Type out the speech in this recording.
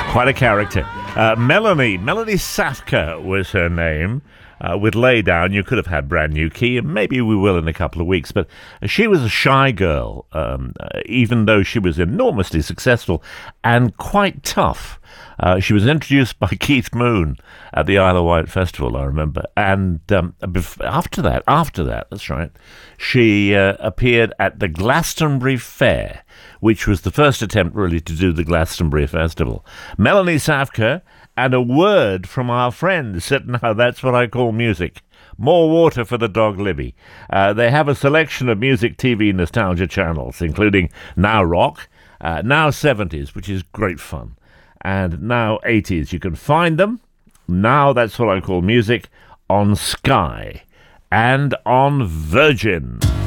Quite a character. Melanie Safka was her name. With Lay Down, you could have had Brand New Key, and maybe we will in a couple of weeks. But she was a shy girl, even though she was enormously successful and quite tough. She was introduced by Keith Moon at the Isle of Wight Festival, I remember. And after that, that's right, she appeared at the Glastonbury Fair, which was the first attempt really to do the Glastonbury Festival. Melanie Safka, and a word from our friends said, "Now that's what I call music. More water for the dog Libby." They have a selection of music TV nostalgia channels, including Now Rock, Now 70s, which is great fun, and Now 80s. You can find them, Now That's What I Call Music, on Sky and on Virgin.